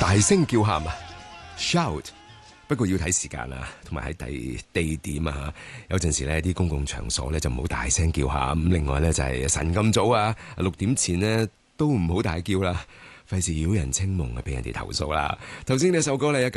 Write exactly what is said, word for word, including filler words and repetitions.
大聲叫喊啊 ，shout。不過要睇時間啊，同埋喺地地點啊。有陣時呢啲公共場所呢就唔好大聲叫喊。咁另外呢，就係晨咁早啊，六點前呢都唔好大叫啦，費事擾人清夢啊，俾人哋投訴啦。頭先呢首歌呢。